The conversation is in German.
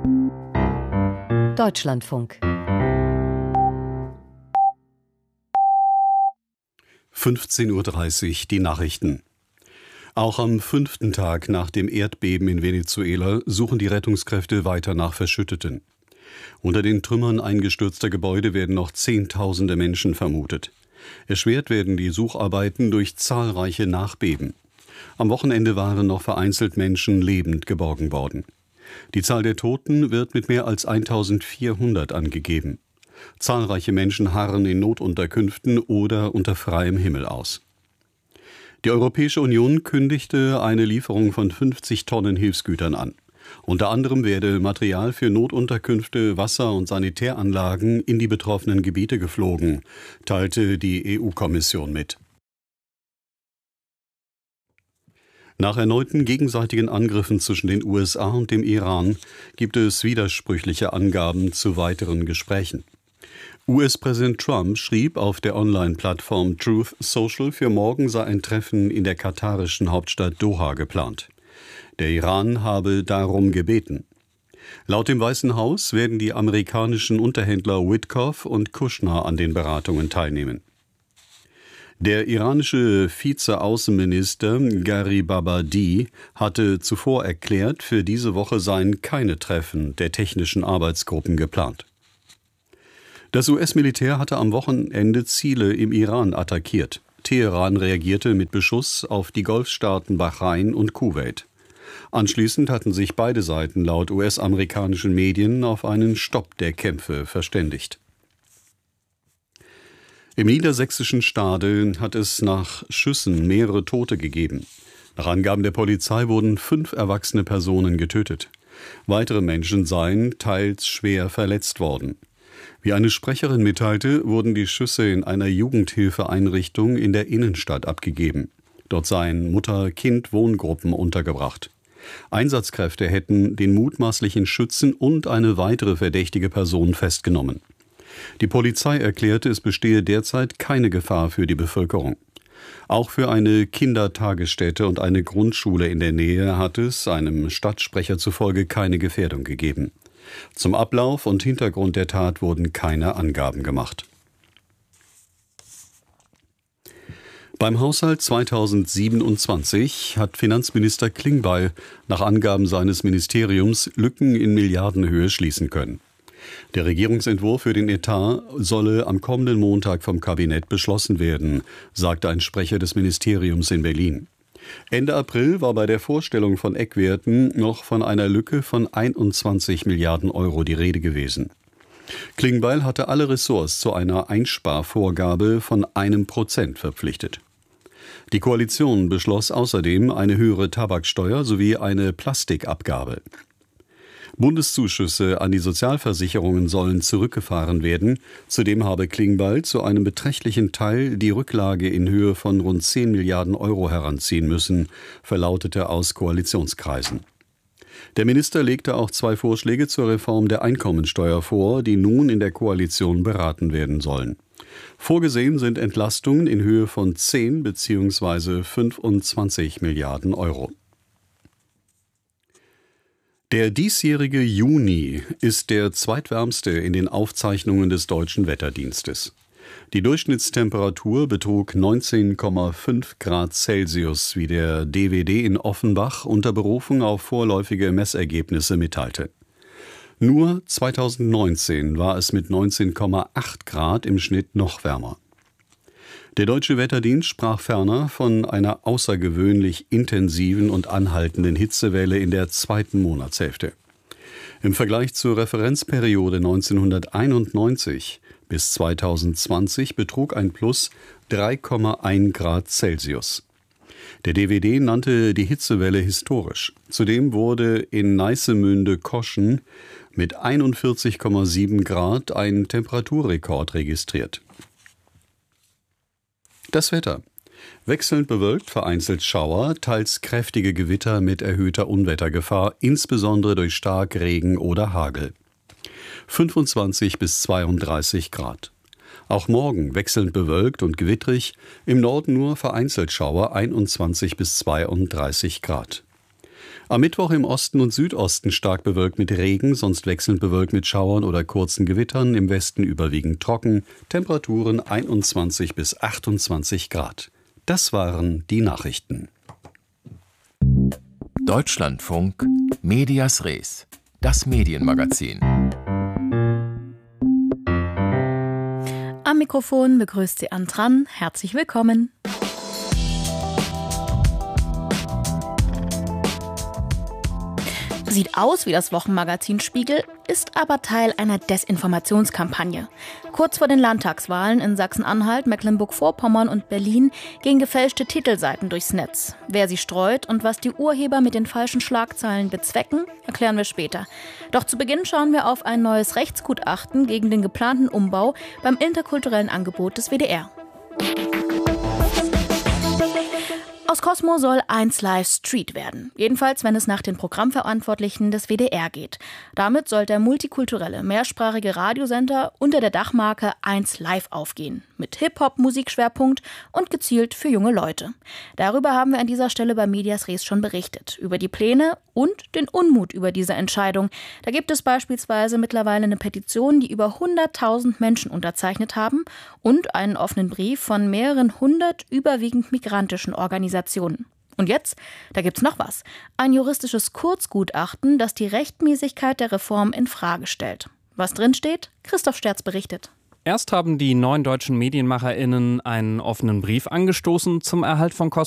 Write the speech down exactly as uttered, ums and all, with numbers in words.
Deutschlandfunk. fünfzehn Uhr dreißig, die Nachrichten. Auch am fünften Tag nach dem Erdbeben in Venezuela suchen die Rettungskräfte weiter nach Verschütteten. Unter den Trümmern eingestürzter Gebäude werden noch Zehntausende Menschen vermutet. Erschwert werden die Sucharbeiten durch zahlreiche Nachbeben. Am Wochenende waren noch vereinzelt Menschen lebend geborgen worden. Die Zahl der Toten wird mit mehr als eintausendvierhundert angegeben. Zahlreiche Menschen harren in Notunterkünften oder unter freiem Himmel aus. Die Europäische Union kündigte eine Lieferung von fünfzig Tonnen Hilfsgütern an. Unter anderem werde Material für Notunterkünfte, Wasser- und Sanitäranlagen in die betroffenen Gebiete geflogen, teilte die E U-Kommission mit. Nach erneuten gegenseitigen Angriffen zwischen den U S A und dem Iran gibt es widersprüchliche Angaben zu weiteren Gesprächen. U S-Präsident Trump schrieb auf der Online-Plattform Truth Social, für morgen sei ein Treffen in der katarischen Hauptstadt Doha geplant. Der Iran habe darum gebeten. Laut dem Weißen Haus werden die amerikanischen Unterhändler Witkoff und Kushner an den Beratungen teilnehmen. Der iranische Vize-Außenminister Garibabadi hatte zuvor erklärt, für diese Woche seien keine Treffen der technischen Arbeitsgruppen geplant. Das U S-Militär hatte am Wochenende Ziele im Iran attackiert. Teheran reagierte mit Beschuss auf die Golfstaaten Bahrain und Kuwait. Anschließend hatten sich beide Seiten laut U S-amerikanischen Medien auf einen Stopp der Kämpfe verständigt. Im niedersächsischen Stade hat es nach Schüssen mehrere Tote gegeben. Nach Angaben der Polizei wurden fünf erwachsene Personen getötet. Weitere Menschen seien teils schwer verletzt worden. Wie eine Sprecherin mitteilte, wurden die Schüsse in einer Jugendhilfeeinrichtung in der Innenstadt abgegeben. Dort seien Mutter-Kind-Wohngruppen untergebracht. Einsatzkräfte hätten den mutmaßlichen Schützen und eine weitere verdächtige Person festgenommen. Die Polizei erklärte, es bestehe derzeit keine Gefahr für die Bevölkerung. Auch für eine Kindertagesstätte und eine Grundschule in der Nähe hat es, einem Stadtsprecher zufolge, keine Gefährdung gegeben. Zum Ablauf und Hintergrund der Tat wurden keine Angaben gemacht. Beim Haushalt zweitausendsiebenundzwanzig hat Finanzminister Klingbeil nach Angaben seines Ministeriums Lücken in Milliardenhöhe schließen können. Der Regierungsentwurf für den Etat solle am kommenden Montag vom Kabinett beschlossen werden, sagte ein Sprecher des Ministeriums in Berlin. Ende April war bei der Vorstellung von Eckwerten noch von einer Lücke von einundzwanzig Milliarden Euro die Rede gewesen. Klingbeil hatte alle Ressorts zu einer Einsparvorgabe von einem Prozent verpflichtet. Die Koalition beschloss außerdem eine höhere Tabaksteuer sowie eine Plastikabgabe. Bundeszuschüsse an die Sozialversicherungen sollen zurückgefahren werden. Zudem habe Klingbeil zu einem beträchtlichen Teil die Rücklage in Höhe von rund zehn Milliarden Euro heranziehen müssen, verlautete aus Koalitionskreisen. Der Minister legte auch zwei Vorschläge zur Reform der Einkommensteuer vor, die nun in der Koalition beraten werden sollen. Vorgesehen sind Entlastungen in Höhe von zehn bzw. fünfundzwanzig Milliarden Euro. Der diesjährige Juni ist der zweitwärmste in den Aufzeichnungen des Deutschen Wetterdienstes. Die Durchschnittstemperatur betrug neunzehn Komma fünf Grad Celsius, wie der D W D in Offenbach unter Berufung auf vorläufige Messergebnisse mitteilte. Nur zweitausendneunzehn war es mit neunzehn Komma acht Grad im Schnitt noch wärmer. Der Deutsche Wetterdienst sprach ferner von einer außergewöhnlich intensiven und anhaltenden Hitzewelle in der zweiten Monatshälfte. Im Vergleich zur Referenzperiode neunzehnhunderteinundneunzig bis zweitausendzwanzig betrug ein Plus drei Komma eins Grad Celsius. Der D W D nannte die Hitzewelle historisch. Zudem wurde in Neissemünde-Koschen mit einundvierzig Komma sieben Grad ein Temperaturrekord registriert. Das Wetter. Wechselnd bewölkt, vereinzelt Schauer, teils kräftige Gewitter mit erhöhter Unwettergefahr, insbesondere durch Starkregen oder Hagel. fünfundzwanzig bis zweiunddreißig Grad. Auch morgen wechselnd bewölkt und gewittrig, im Norden nur vereinzelt Schauer, einundzwanzig bis zweiunddreißig Grad. Am Mittwoch im Osten und Südosten stark bewölkt mit Regen, sonst wechselnd bewölkt mit Schauern oder kurzen Gewittern, im Westen überwiegend trocken, Temperaturen einundzwanzig bis achtundzwanzig Grad. Das waren die Nachrichten. Deutschlandfunk Medias Res, das Medienmagazin. Am Mikrofon begrüßt Sie Ann Tran. Herzlich willkommen. Sieht aus wie das Wochenmagazin Spiegel, ist aber Teil einer Desinformationskampagne. Kurz vor den Landtagswahlen in Sachsen-Anhalt, Mecklenburg-Vorpommern und Berlin gehen gefälschte Titelseiten durchs Netz. Wer sie streut und was die Urheber mit den falschen Schlagzeilen bezwecken, erklären wir später. Doch zu Beginn schauen wir auf ein neues Rechtsgutachten gegen den geplanten Umbau beim interkulturellen Angebot des W D R. Aus Cosmo soll eins Live Street werden. Jedenfalls, wenn es nach den Programmverantwortlichen des W D R geht. Damit soll der multikulturelle, mehrsprachige Radiosender unter der Dachmarke eins Live aufgehen. Mit Hip-Hop-Musikschwerpunkt und gezielt für junge Leute. Darüber haben wir an dieser Stelle bei Medias Res schon berichtet. Über die Pläne und den Unmut über diese Entscheidung. Da gibt es beispielsweise mittlerweile eine Petition, die über hunderttausend Menschen unterzeichnet haben und einen offenen Brief von mehreren hundert überwiegend migrantischen Organisationen. Und jetzt, da gibt's noch was. Ein juristisches Kurzgutachten, das die Rechtmäßigkeit der Reform in Frage stellt. Was drinsteht? Christoph Sterz berichtet. Erst haben die neun deutschen MedienmacherInnen einen offenen Brief angestoßen zum Erhalt von Cosmo.